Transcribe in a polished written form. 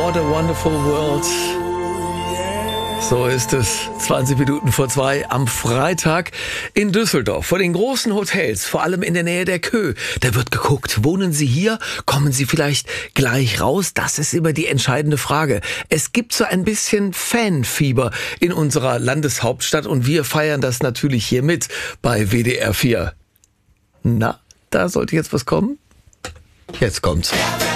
What a Wonderful World. So ist es, 20 Minuten vor 2 am Freitag in Düsseldorf vor den großen Hotels, vor allem in der Nähe der Kö. Da wird geguckt, wohnen Sie hier? Kommen Sie vielleicht gleich raus? Das ist immer die entscheidende Frage. Es gibt so ein bisschen Fanfieber in unserer Landeshauptstadt und wir feiern das natürlich hier mit bei WDR 4. Na, da sollte jetzt was kommen? Jetzt kommt's.